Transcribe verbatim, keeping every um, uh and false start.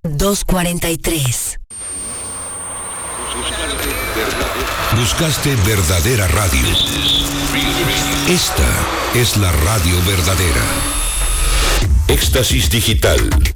doscientos cuarenta y tres. Buscaste verdadera radio. Esta es la radio verdadera. Éxtasis Digital.